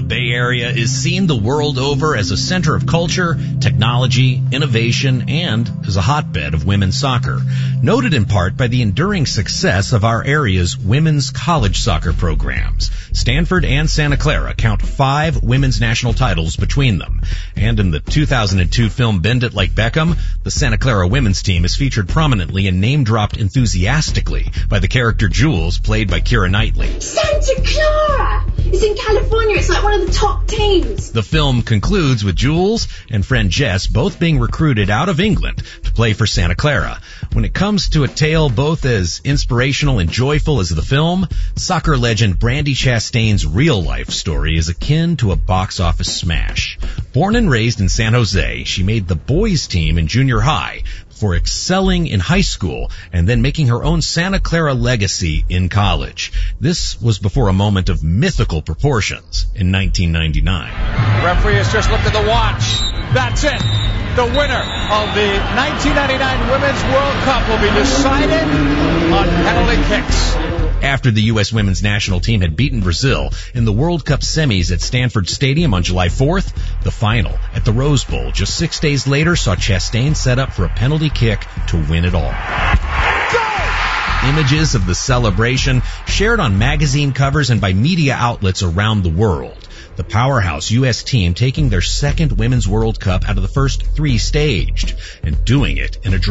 Bay Area is seen the world over as a center of culture, technology, innovation, and as a hotbed of women's soccer, noted in part by the enduring success of our area's women's college soccer programs. Stanford and Santa Clara count 5 women's national titles between them. And in the 2002 film Bend It Like Beckham, the Santa Clara women's team is featured prominently and name-dropped enthusiastically by the character Jules, played by Keira Knightley. Santa Clara! It's in California. It's like one of the top teams. The film concludes with Jules and friend Jess both being recruited out of England to play for Santa Clara. When it comes to a tale both as inspirational and joyful as the film, soccer legend Brandi Chastain's real-life story is akin to a box office smash. Born and raised in San Jose, she made the boys' team in junior high before excelling in high school and then making her own Santa Clara legacy in college. This was before a moment of mythical proportions in 1999. Referee has just looked at the watch. That's it. The winner of the 1999 Women's World Cup will be decided on penalty kicks. After the U.S. women's national team had beaten Brazil in the World Cup semis at Stanford Stadium on July 4th, the final at the Rose Bowl just 6 days later saw Chastain set up for a penalty kick to win it all. Go! Images of the celebration shared on magazine covers and by media outlets around the world. The powerhouse U.S. team taking their second Women's World Cup out of the first 3 staged, and doing it in a